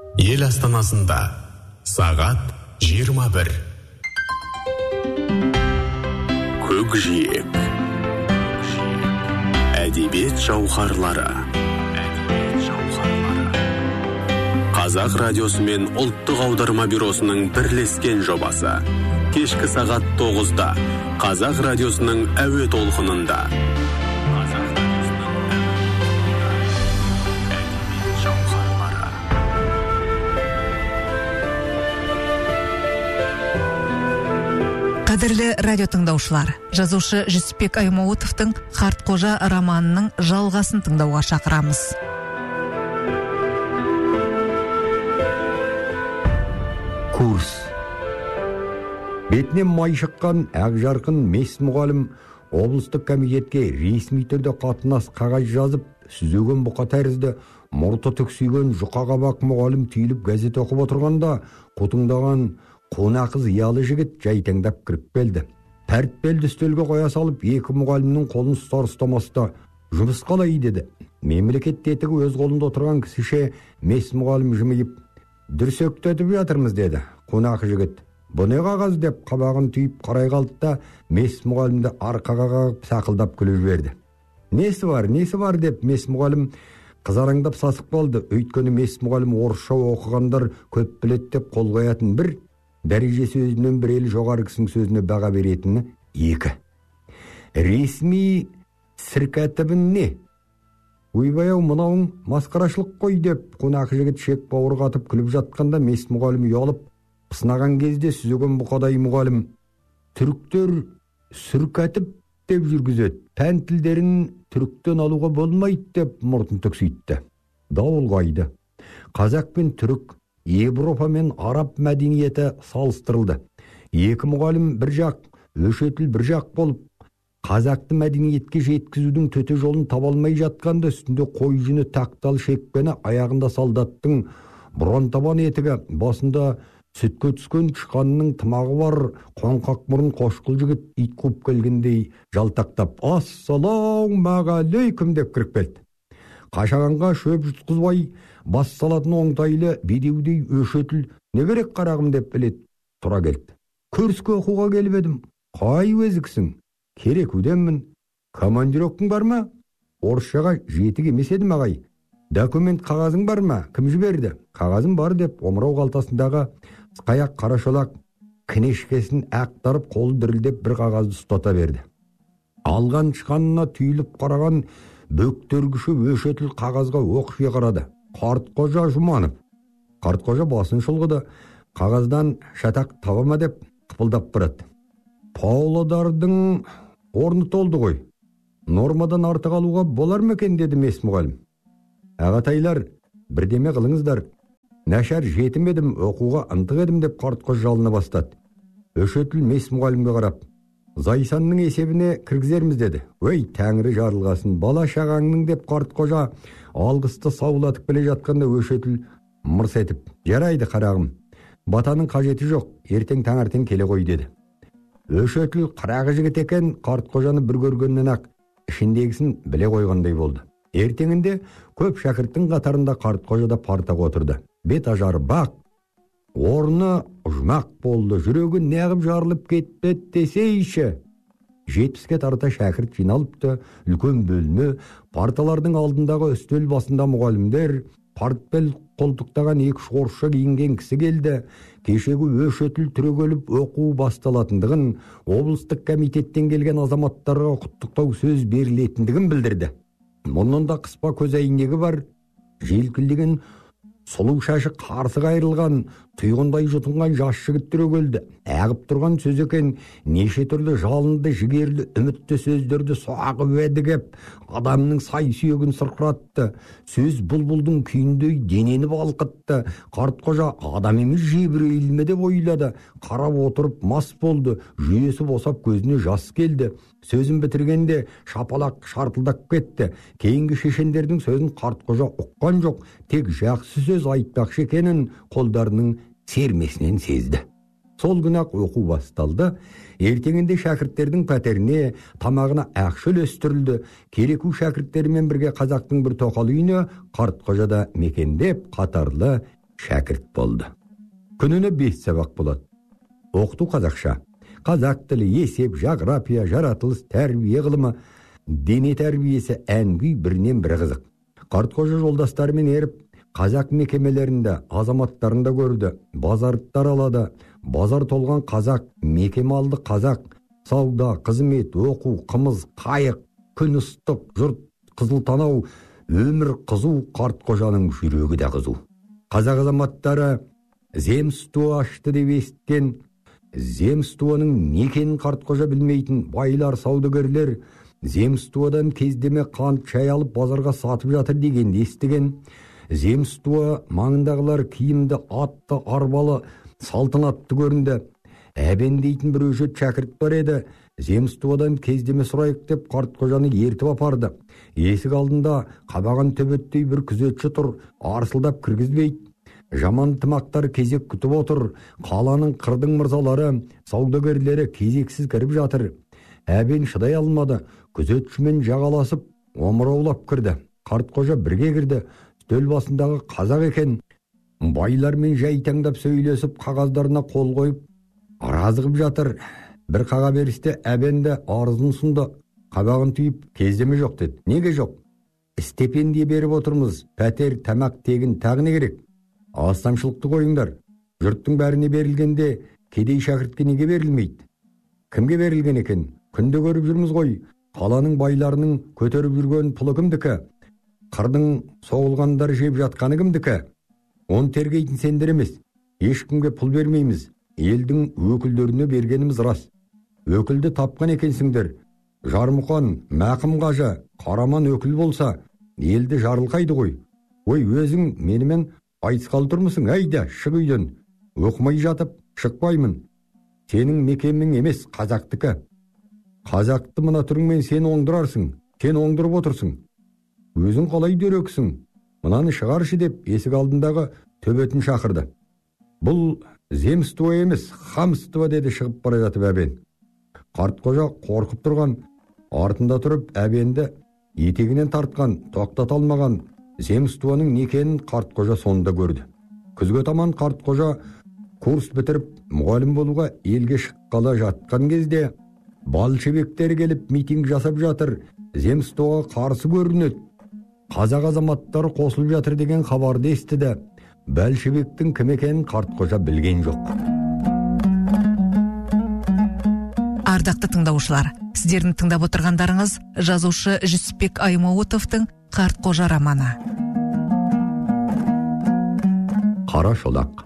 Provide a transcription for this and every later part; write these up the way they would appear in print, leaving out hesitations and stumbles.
Ел астанасында сағат 21. Көкжиек. Әдебиет жауһарлары. Қазақ радиосы мен ұлттық аударма бюросының бірлескен жобасы. Кешкі сағат 9-да Қазақ радиосының әуе толқынында. Қадірлі радио тыңдаушылар, жазушы Жүсіпбек Аймауытовтың Қартқожа романының жалғасын тыңдауға шақырамыз. Курс. Бетінен май шыққан ақ жарқын мес мұғалім облыстық комитетке ресми түрде қатынас қағаз жазып, сүзеген бұқа тәрізді мұрты түксиген жұқа қабақ мұғалім түйіліп газет оқып отырғанда, құтыңдаған қонақыз иялы жігіт жайтаңдап кіріп келді. Пәртпелді үстелге қоя салып, екі мұғалімнің қолын ұстар-ұстамаста жұмыс қалай деді. Мемлекет тетігі өз қолында отырған кісіше мес мұғалім жымиып, дүрсектетіп жатырмыз деді. Қонақ жігіт, бұ не қағаз деп қабағын түйіп қарай қалды да, мес мұғалімді арқаға қағып сақылдап күліп жіберді. Несі бар деп мес мұғалім қызараңдап сасып қалды. Өйткені мес мұғалім орысша оқығандар көп білет деп қол қоятын бір, дәреже сөзінен бір ел жоғары кісінің сөзіне баға беретіні екі. Ресми сіркәтібін не? Ойбай-ау, мынауың масқарашылық қой деп қонақ жігіт шек бауыр қатып күліп жатқанда мес мұғалім ұялып, пысынаған кезде сүзеген бұқадай мұғалім түріктер сүркәтіп деп жүргізеді. Пән тілдерін түріктен алуға болмайды деп мұртын түксейтті. Дауыл қайды. Қазақ пен түрік, Европа мен араб мәдениеті салыстырылды. Екі мұғалім бір жақ, өшетіл бір жақ болып, қазақты мәдениетке жеткізудің төте жолын таба алмай жатқанда, үстінде қой жүні тақтал шекпені, аяғында солдаттың бұран табан етігі, басында сүтке түскен тышқанның тымағы бар қоңқақ мұрын қошқыл жігіт ит қуып келгендей жалтақтап, ассалаумағалейкум деп кіріп келді. Қашағанға шөп жұтқызбай бас салатын оңтайлы бедеудей өшетіл не керек қарағым деп білет тұра келді. Көрске оқуға келіп едім. Қай өзіксің? Керекуденмін. Командировкың бар ма? Орысшаға жетік емес едім ағай. Документ қағазың бар ма? Кім жіберді? Қағазым бар деп омырау қалтасындағы қаяқ қарашолақ кінешкесін ақтарып қолы дірілдеп бір қағазды ұстата берді. Алған шықанына түйіліп қараған бөктергіші өшетіл қағазға оқшия қарады. Қартқожа Жұманов. Қартқожа басын шұлғыды. Қағаздан шатақ табама деп қыпылдап тұрады. Павлодардың орны толды ғой. Нормадан артық алуға болар ма екен деді мес мұғалім. Ағатайлар, бірдеме қылыңыздар. Нашар жетім едім, оқуға ынтық едім деп Қартқожа жалына бастады. Өшетіл мес мұғалімге қарап, Зайсанның есебіне кіргізерміз деді. Өй, тәңірі жарылғасын, бала шағаңның деп Қартқожа алғысты саулатып келе жатқанда өшетіл мырс етіп, жарайды қарағым, батаның қажеті жоқ, ертең таңертең келе ғой деді. Өшетіл қырағы жігіт екен, Қартқожаны бір көргеннен ақ ішіндегісін біле қойғандай болды. Ертеңінде көп шәкірттің қатарында Қартқожада партаға отырды. Бет ажары бақ, орны ұжмақ болды, жүрегі неғып жарылып кетті десейші. 70-ке тарта шәкірт жиналыпты, үлкен бөлме, парталардың алдындағы үстел басында мұғалімдер, партпел қолтықтаған екі орысша киінген кісі келді. Кешегі өшетіл түрегеліп оқу басталатындығын, облыстық комитеттен келген азаматтарға құттықтау сөз берілетіндігін білдірді. Мұнын да қыспа көз әйнегі бар, желкілдеген сұлу шашы қарсы қайрылған, тұйғындай жұтынған жас жігіт түрегелді. Әғіп тұрған сөз екен, неше түрлі жалынды, жігерлі, үмітті сөздерді соғып едігіп, адамның сай сүйегін сырқыратты. Сөз бұлбұлдың күйіндей денені балқытты. Қартқожа адам емес жебірейіл ме деп ойлады. Қарап отырып мас болды, жүйесі босап көзіне жас келді. Сөзін бітіргенде шапалақ шартылдап кетті. Кейінгі шешендердің сөзін Қартқожа ұққан жоқ, тек жақсы сөз айтпақшы екенін қолдарының сермесінен сезді. Сол күні-ақ оқу басталды. Ертеңінде шәкірттердің пәтеріне, тамағына ақша үлестірілді. Кереку шәкірттерімен бірге қазақтың бір тоқал үйіне Қартқожада мекендеп, қатарлы шәкірт болды. Күніне 5 сабақ болады. Оқыту қазақша. Қазақ тілі, есеп, жағрапия, жаратылыс, тәрбие ғылымы, дене тәрбиесі, ән-күй бірінен бірі қызық. Қартқожа жолдастарымен еріп, қазақ мекемелерінде азаматтарында көрді, базарттар алады, базар толған қазақ, мекеме алды қазақ, сауда, қызмет, оқу, қымыз, қайық, күн ыстық, жұрт қызыл танау, өмір қызу, Қартқожаның жүрегі де қызу. Қазақ азаматтары земство ашты деп есткен, земствоның не екенін Қартқожа білмейтін байлар, саудагерлер земстводан кездеме қант шай алып базарға сатып жатыр дегенді естіген. Земство маңындағылар киімді, атты, арбалы, салтанатты көрінді. Әбен дейтін бір өжет шәкірт бар еді. Земстводан кездеме сұрайық деп Қартқожаны ертіп апарды. Есік алдында қабаған төбеттей бір күзетші тұр, арсылдап кіргізбейді. Жаман тымақтар кезек күтіп отыр. Қаланың қырдың мырзалары, саудагерлері кезексіз кіріп жатыр. Әбен шыдай алмады. Күзетшімен жағаласып, омыраулап кірді. Қартқожа бірге кірді. Стөл басындағы қазақ екен. Байлармен жай таңдап сөйлесіп, қағаздарына қол қойып, разығып жатыр. Бір қаға берісте әбенді арызын сұнды. Қабағын түйіп, кездеме жоқ деді. Неге жоқ? Стипендия беріп отырмыз. Пәтер, тамақ тегін, тағы не керек? Астамшылықты қойыңдар. Жұрттың бәріне берілгенде кедей шәкіртке неге берілмейді? Кімге берілген екен? Күнде көріп жүрміз ғой. Қаланың байларының көтеріп жүрген пұлы кімдікі? Қырдың соғылғандар жеп жатқаны кімдікі? Он тергейтін сендер емес. Ешкімге пұл бермейміз. Елдің өкілдеріне бергеніміз рас. Өкілді тапқан екенсіңдер. Жармұқан, Мәқім қажы, Қараман өкіл болса, елді жарылқайды ғой. Ой, өзің менімен айтысқалы тұрмысың? Әйда, шық үйден. Оқымай жатып, шықпаймын. Сенің мекемің емес, қазақтікі. Қазақты мына түріңмен сен оңдырарсың. Сен оңдырып отырсың. Өзің қалай дөрексің? Мынаны шығаршы деп есік алдындағы төбетін шақырды. Бұл земство емес, хамство деді шығып бара жатып әбен. Қартқожа қорқып тұрған, артында тұрып әбенді етегінен тартқан, тоқтата алмаған земствоның не екенін Қартқожа сонда көрді. Күзге таман Қартқожа курс бітіріп мұғалім болуға елге шыққалы жатқан кезде большевиктер келіп митинг жасап жатыр, земствоға қарсы көрінеді. Қазақ азаматтары қосылып жатыр деген хабарды естіді. Большевиктің кім екенін Қартқожа білген жоқ. Ардақты тыңдаушылар, сіздердің тыңдап отырғандарыңыз жазушы Жүсіпбек Аймауытовтың Қартқожа романы. Қарашолақ.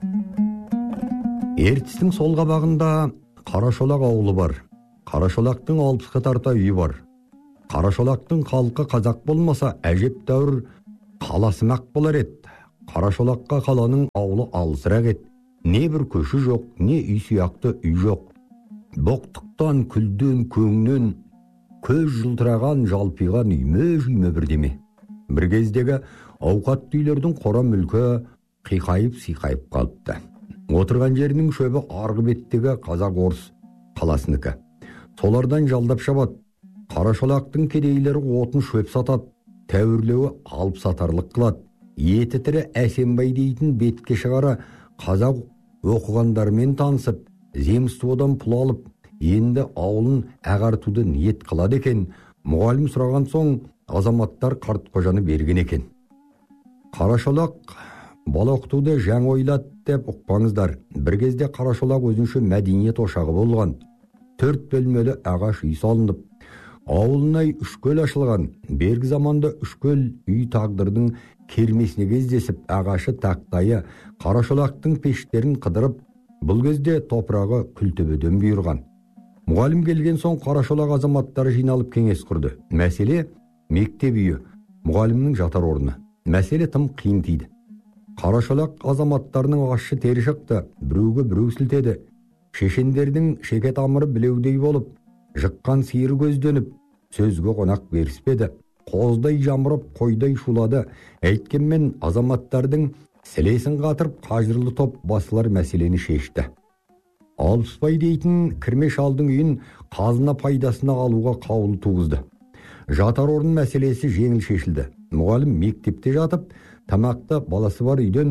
Ертістің сол қабағында Қарашолақ ауылы бар. Қарашолақтың 60-қа тарта үйі бар. Қарашолақтың халқы қазақ болмаса, әжептәуір қаласымақ болар еді. Қарашолаққа қаланың ауылы алысырақ еді. Не бір көші жоқ, не үй сияқты үй жоқ. Боқтықтан, күлден, көңнен көз жылтыраған, жалпиған үйме бірдеме. Бір кездегі ауқат үйлердің қора мүлкі қиқайып-сиқайып қалыпты. Отырған жерінің шөбі арғы беттегі қазақ-орыс қаласыныкі. Солардан жалдап шабады. Қарашолақтың кедейлері отын шөп сатады, тәуірлеуі алып сатарлық қылады. Еті тірі Әсенбай дейтін бетке шығара қазақ оқығандармен танысып, земстводан пұл алып, енді ауылын ағартуды ниет қылады екен. Мұғалім сұраған соң азаматтар Қартқожаны берген екен. Қарашолақ бала оқытуды жаңа ойлады деп ұқпаңыздар. Бір кезде Қарашолақ өзінше мәдениет ошағы болған. 4 бөлмелі ағаш үй салынып, ауылынай 3 көл ашылған. Бергі заманда 3 көл үй тағдырдың кермесіне кездесіп, ағашы тақтайы Қарашолақтың пештерін қыдырып, бұл кезде топырағы күлтөбеден бұйырған. Мұғалім келген соң Қарашолақ азаматтары жиналып кеңес құрды. Мәселе мектеп үйі, мұғалімнің жатар орны. Мәселе тым қиын тиді. Қарашолақ азаматтарының ащы тері шықты, біреуге біреу сілтеді. Шешендердің шеке тамыры білеудей болып, жыққан сиыры көзденіп, сөзге қонақ беріспеді. Қоздай жамырып, қойдай шулады. Әйткенмен азаматтардың сілесін қатырып, қажырлы топ басылар мәселені шешті. Алпысбай дейтін кірме шалдың үйін қазына пайдасына алуға қаулы туғызды. Жатар орын мәселесі жеңіл шешілді. Мұғалім мектепте жатып, тамақты баласы бар үйден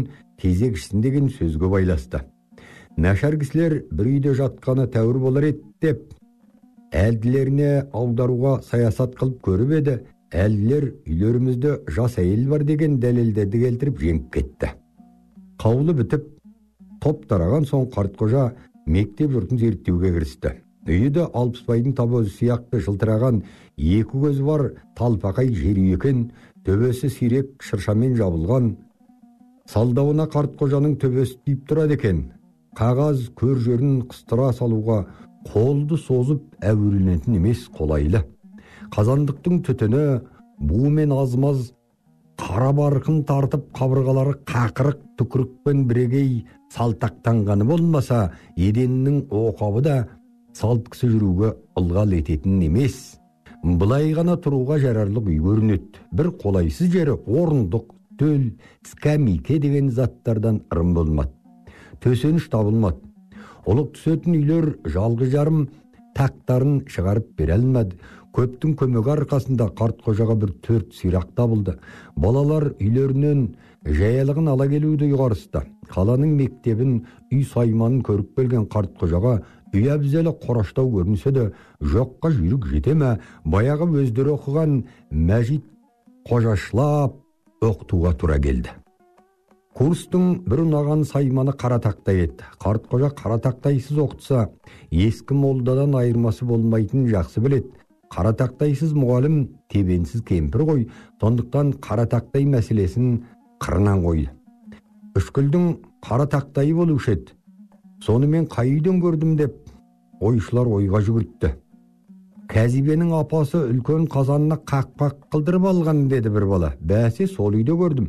кезекшісін деген сөзге байласты. Нашар кісілер бір үйде жатқаны тәуір болар еді деп, әлділеріне аударуға саясат қылып көріп еді, әлділер үйлерімізде жас әйел бар деген дәлелдерді келтіріп жеңіп кетті. Қаулы бітіп, топ тараған соң Қартқожа мектеп жұртын зерттеуге кірісті. Үйді Алпысбайдың табы сияқты жылтыраған екі көзі бар талпақай жер екен, төбесі сирек шыршамен жабылған. Салдауына Қартқожаның төбесі тиіп тұрады екен. Қағаз көр жерін қыстыра салуға қолды созып әуреленетін емес, қолайлы. Қазандықтың түтіні буымен азмаз қара барқын тартып, қабырғалары қақырық түкірікпен бірегей салтақтанғаны болмаса, еденнің оқабы да салт кісі жүруге ылғал ететін емес. Бұлай ғана тұруға жарарлық үй көрінеді. Bir қолайсыз жері орындық, төл, скамейке деген заттардан ырым болмады. Төсеніш табылмады. Олық түсетін үйлер жалғы жарым тақтарын шығарып бере алмады. Көптің көмегі арқасында Қартқожаға бір 4 сирақ табылды. Балалар үйлерінен жаялығын ала келуді ұйғарысты. Қаланың мектебін, үй сайманын көріп келген Қартқожаға үй әбзелі қораштау көрінсе де, жоққа жүйрік жетеме, баяғы өздері оқыған Мәжит қожашлап оқытуға тура келді. Курстың бір ұнаған сайманы Қаратақтай еді. Қартқожа Қаратақтайсыз оқытса, ескі молдадан айырмасы болмайтын жақсы білет. Қаратақтайсыз мұғалім тебенсіз кемпір ғой, сондықтан Қаратақтай мәселесін қырынан қойды. Үшкілдің Қаратақтайы болушы еді. Соны мен қай үйден көрдім деп, ойшылар ойға жүгіртті. Кәзибенің апасы үлкен қазанына қақпақ қылдырып алған деді бір бала. Бәсе сол үйде көрдім.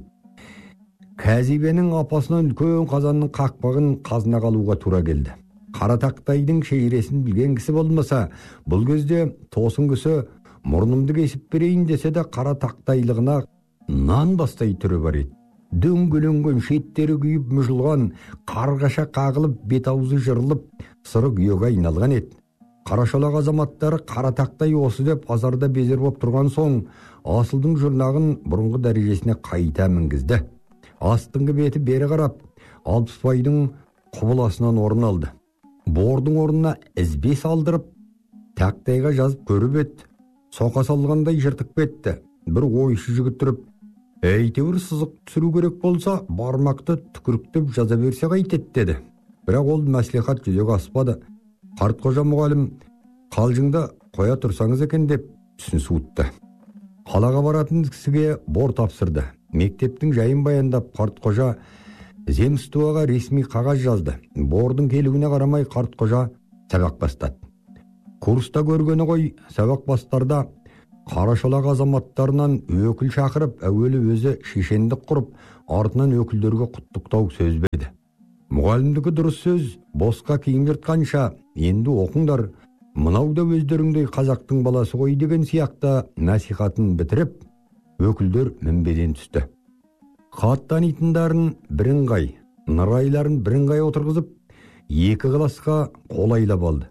Кәзибенің апасынан үлкен қазанның қақпағын қазына қалуға тура келді. Қаратақтайдың шейресін білген кісі болмаса, бұл кезде тосын кісі мұрнымды кесіп берейін десе де Қаратақтайлығына нан бастай түрі бар еді. Дөңгеленген шеттері күйіп мүжілған, қарғаша қағылып, бет аузы жырылып, сыры күйеге айналған еді. Қарашолақ азаматтары Қаратақтай осы деп азарда безер боп тұрған соң, асылдың жұрнағын бұрынғы дәрежесіне қайта мінгізді. Астыңғы беті бері қарап, Алпысбайдың құбыласынан орын алды. Бордың орнына ізбе салдырып, тақтайға жазып көріп еді. Соқа салғандай жыртып кетті. Бір ойшы жігіт тұрып, әйтеуір сызық түсіру керек болса, бармақты түкіріктеп жаза берсе қайтеді деді. Бірақ ол мәслихат жүзеге аспады. Қартқожа мұғалім, қалжыңда қоя тұрсаңыз екен деп түсін суытты. Қалаға баратын кісіге бор тапсырды. Мектептің жайын баяндап, Қартқожа земствоға ресми қағаз жазды. Бордың келуіне қарамай Қартқожа сабақ бастады. Курста көргені ғой, сабақ бастарда Қарашолақ азаматтарынан өкіл шақырып, әуелі өзі шешендік құрып, артынан өкілдерге құттықтау сөз берді. Мұғалімдікі дұрыс сөз, босқа киім жыртқанша, енді оқыңдар, мынау да өздеріңдей қазақтың баласы ғой деген сияқты насихатын бітіріп, өкілдер мінбеден түсті. Хат танитындарын біріңғай, нұрайларын біріңғай отырғызып, екі класқа қолайлап алды.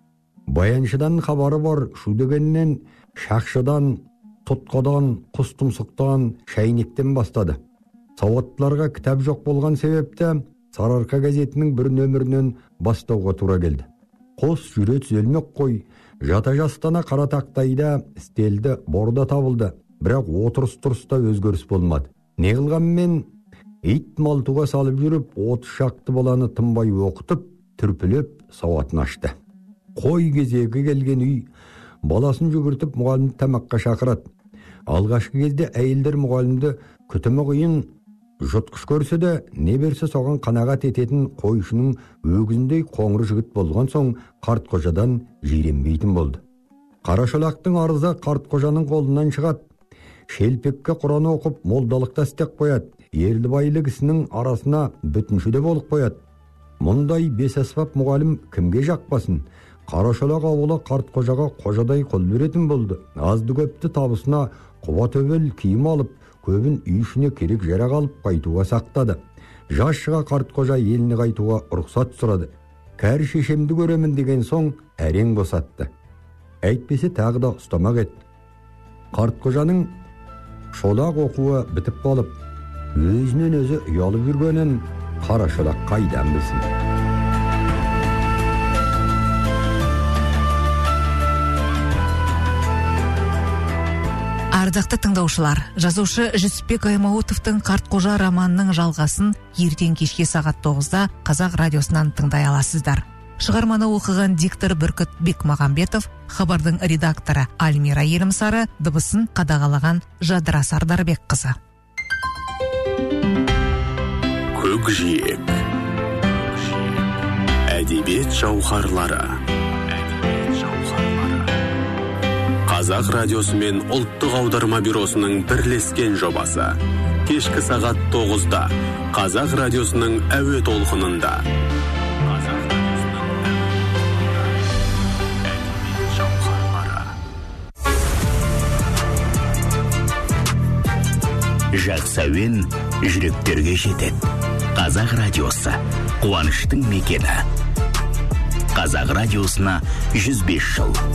Баяншыдан хабары бар, шу дегеннен, шақшыдан, тұтқадан, құс тұмсықтан, шайнектен бастады. Сауаттыларға кітап жоқ болған себепті Сарыарқа газетінің бір нөмірінен бастауға тура келді. Қос жүре түзелмек қой, жата жастана Қаратақтайда стелді борда табылды, бірақ отырыс-тұрыста өзгеріс болмады. Не қылғанмен ит малтуға салып жүріп, 30 шақты баланы тынбай оқытып, түрпілеп сауатын ашты. Қой кезегі келген үй баласын жүгіртіп мұғалімді тамаққа шақырады. Алғашқы кезде әйелдер мұғалімді күтімі қиын жұтқыш көрсе де, не берсе соған қанағат ететін қойшының өгізіндей қоңыр жігіт болған соң Қартқожадан жиренбейтін болды. Қарашолақтың арызы Қартқожаның қолынан шығады. Шелпекке Құран оқып, молдалықта істеп қояды. Ерлі-байлы кісінің арасына бүтінші де болып қояды. Мұндай бесаспап мұғалім кімге жақпасын? Қарашолақ ауылы Қартқожаға қожадай қол беретін болды. Азды көпті табысына құба төбел киім алып, көбін үй ішіне керек жарақ алып қайтуға сақтады. Жас шыға Қартқожа еліне қайтуға рұқсат сұрады. Кәрі шешемді көремін деген соң әрең босатты. Әйтпесе тағы да ұстамақ еді. Қартқожаның шолақ оқуы бітіп қалып, өзінен өзі ұялып жүргенін қарашолақ қайдан білсін. Ардақты тыңдаушылар, жазушы Жүсіпбек Аймауытовтың Қартқожа романының жалғасын ертең кешке сағат 9-да Қазақ радиосынан тыңдай аласыздар. Шығарманы оқыған диктор Бүркіт Бекмағамбетов, хабардың редакторы Альмира Елімсары, дыбысын қадағалаған Жадыра Сардарбекқызы. Көкжиек. Әдебиет жауһарлары. Қазақ радиосы мен ұлттық аударма бюросының бірлескен жобасы. Кешкі сағат 9-да Қазақ радиосының әуе толқынында. Жақсы әуен жүректерге жетеді. Қазақ радиосы қуаныштың мекені. Қазақ радиосына 105 жыл.